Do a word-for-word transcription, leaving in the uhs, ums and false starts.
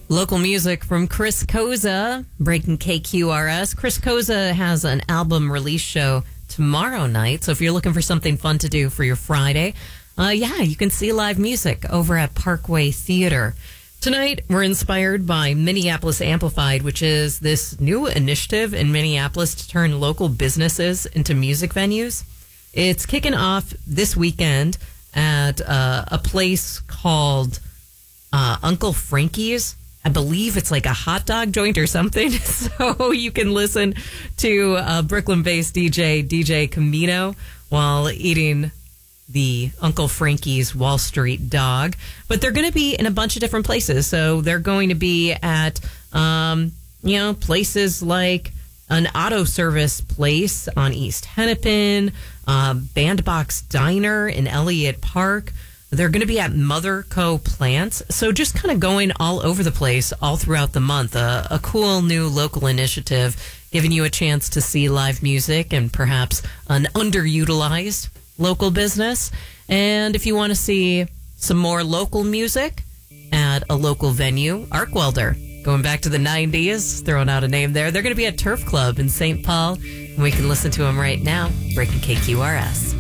Local music from Chris Koza, breaking K Q R S. Chris Koza has an album release show tomorrow night, so if you're looking for something fun to do for your Friday, uh, yeah, you can see live music over at Parkway Theater. Tonight, we're inspired by Minneapolis Amplified, which is this new initiative in Minneapolis to turn local businesses into music venues. It's kicking off this weekend at uh, a place called uh, Uncle Frankie's. I believe it's like a hot dog joint or something. So you can listen to uh, Brooklyn-based D J, D J Camino, while eating the Uncle Frankie's Wall Street dog. But they're going to be in a bunch of different places. So they're going to be at, um, you know, places like an auto service place on East Hennepin, uh, Bandbox Diner in Elliott Park. They're going to be at Mother Co. Plants. So just kind of going all over the place all throughout the month. Uh, a cool new local initiative giving you a chance to see live music and perhaps an underutilized local business. And if you want to see some more local music at a local venue, Arc Welder, going back to the nineties, throwing out a name there. They're going to be at Turf Club in Saint Paul. And we can listen to them right now, breaking K Q R S.